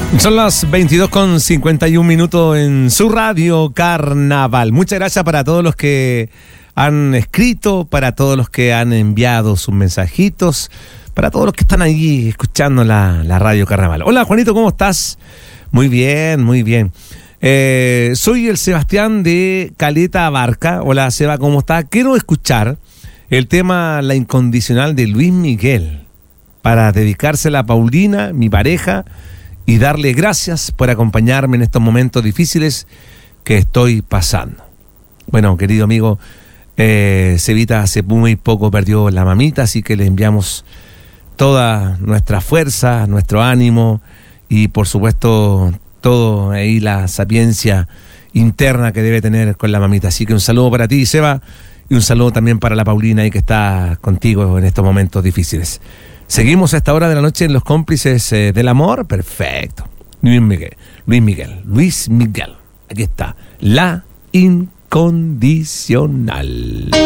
Son las 22:51 en su radio Carnaval. Muchas gracias para todos los que han escrito, para todos los que han enviado sus mensajitos, para todos los que están ahí escuchando la radio Carnaval. Hola Juanito, ¿cómo estás? Muy bien, muy bien. Soy el Sebastián de Caleta Abarca. Hola Seba, ¿cómo estás? Quiero escuchar el tema La Incondicional de Luis Miguel para dedicársela a Paulina, mi pareja, y darle gracias por acompañarme en estos momentos difíciles que estoy pasando. Bueno, querido amigo, Cevita hace muy poco perdió la mamita, así que le enviamos toda nuestra fuerza, nuestro ánimo y por supuesto todo ahí la sapiencia interna que debe tener con la mamita. Así que un saludo para ti, Seba, y un saludo también para la Paulina ahí que está contigo en estos momentos difíciles. Seguimos a esta hora de la noche en Los Cómplices del Amor. Perfecto. Luis Miguel. Aquí está. La Incondicional.